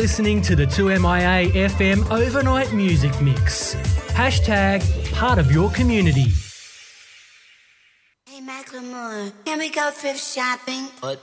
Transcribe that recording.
listening to the 2MIA FM Overnight Music Mix. Hashtag part of your community. Hey Macklemore, can we go thrift shopping? What?